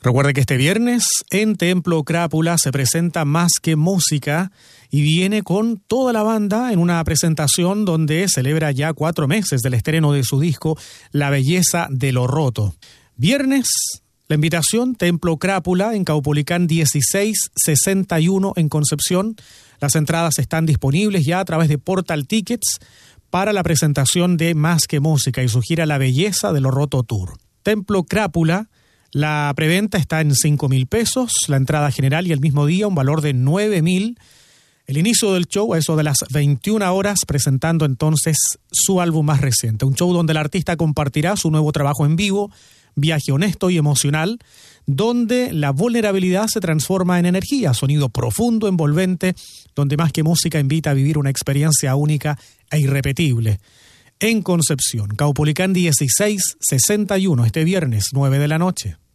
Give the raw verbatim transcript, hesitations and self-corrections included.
Recuerde que este viernes en Templo Crápula se presenta Más que Música y viene con toda la banda en una presentación donde celebra ya cuatro meses del estreno de su disco La Belleza de lo Roto. Viernes, la invitación, Templo Crápula en Caupolicán dieciséis sesenta y uno en Concepción. Las entradas están disponibles ya a través de Portal Tickets para la presentación de Más que Música y su gira La Belleza de lo Roto Tour. Templo Crápula. La preventa está en cinco mil pesos, la entrada general y el mismo día un valor de nueve mil. El inicio del show a eso de las veintiuna horas, presentando entonces su álbum más reciente. Un show donde el artista compartirá su nuevo trabajo en vivo, viaje honesto y emocional, donde la vulnerabilidad se transforma en energía, sonido profundo, envolvente, donde Más que Música invita a vivir una experiencia única e irrepetible. En Concepción, Caupolicán dieciséis sesenta y uno, este viernes, nueve de la noche.